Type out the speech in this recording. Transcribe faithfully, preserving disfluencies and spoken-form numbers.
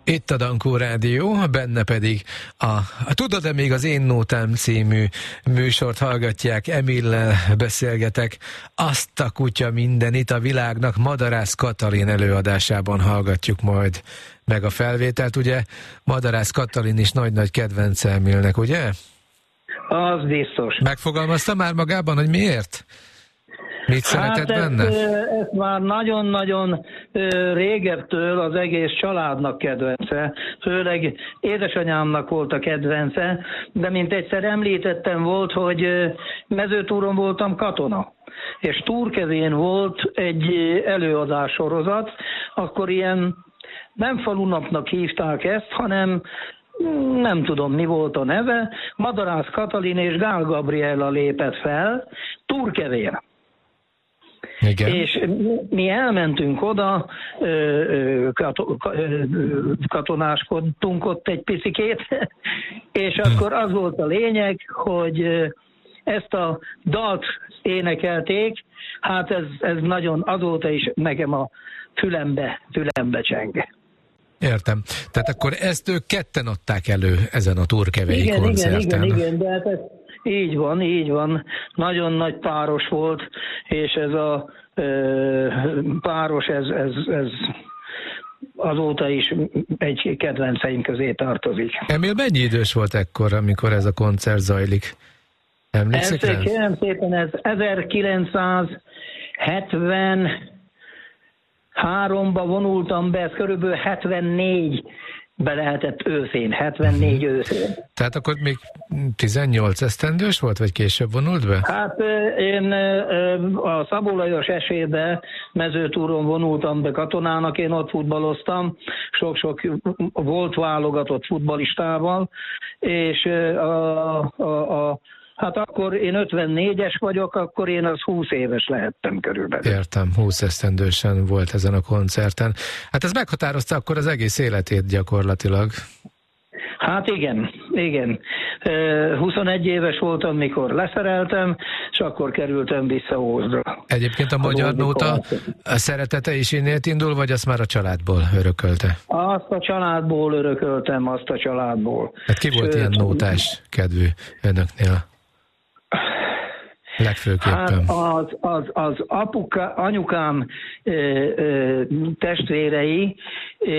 Itt a Dankó Rádió, benne pedig a, a Tudod-e még az Én Nótám című műsort hallgatják, Emillel beszélgetek, azt a kutya mindenit a világnak, Madarász Katalin előadásában hallgatjuk majd meg a felvételt, ugye? Madarász Katalin is nagy-nagy kedvence Emilnek, ugye? Az biztos. Megfogalmazta már magában, hogy miért? Mit szeretett hát benne? Ez, ez már nagyon-nagyon régebtől az egész családnak kedvence, főleg édesanyámnak volt a kedvence, de mint egyszer említettem volt, hogy Mezőtúron voltam katona, és Túrkevén volt egy előadássorozat, akkor ilyen nem falunapnak hívták ezt, hanem nem tudom mi volt a neve, Madarász Katalin és Gál Gabriella lépett fel Túrkevén. Igen. És mi elmentünk oda, katonáskodtunk ott egy picikét, és akkor az volt a lényeg, hogy ezt a dalt énekelték, hát ez, ez nagyon azóta is nekem a fülembe, fülembe cseng. Értem. Tehát akkor ezt ők ketten adták elő ezen a Túrkevei igen, koncerten. Igen, igen, igen, de hát ez így van, így van. Nagyon nagy páros volt, és ez a ö, páros, ez, ez, ez azóta is egy kedvenceim közé tartozik. Emil mennyi idős volt ekkor, amikor ez a koncert zajlik? Emlékszik rá? Kérem szépen, ez ezerkilencszázhetvenháromba vonultam be, ez körülbelül hetvennégybe lehetett őszén, hetvennégy uh-huh. őszén. Tehát akkor még tizennyolc esztendős volt, vagy később vonult be? Hát én a Szabó Lajos esélybe Mezőtúron vonultam be katonának, én ott futballoztam, sok-sok volt válogatott futballistával, és a, a, a hát akkor én ötvennégyes vagyok, akkor én az húsz éves lehettem körülbelül. Értem, húsz esztendősen volt ezen a koncerten. Hát ez meghatározta akkor az egész életét gyakorlatilag. Hát igen, igen. huszonegy éves voltam, mikor leszereltem, és akkor kerültem vissza Ózdra. Egyébként a, a magyar nóta a szeretete is innét indul, vagy azt már a családból örökölte? Azt a családból örököltem, azt a családból. Hát ki volt Sőt, ilyen nótás kedvű önöknél? Legfőképpen. Hát az, az, az apuka, anyukám ö, ö, testvérei